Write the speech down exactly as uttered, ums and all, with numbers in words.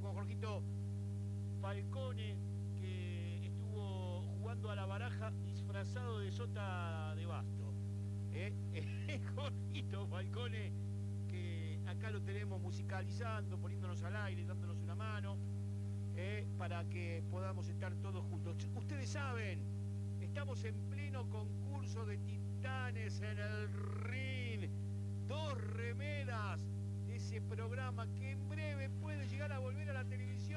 con Jorgito Falcone, que estuvo jugando a la baraja disfrazado de sota de basto. ¿Eh? Jorgito Falcone, que acá lo tenemos musicalizando, poniéndonos al aire, dándonos una mano, ¿eh? Para que podamos estar todos juntos. Ustedes saben, estamos en pleno concurso de titanes en el ring. Dos remeras de ese programa que en breve puede llegar a volver a la televisión.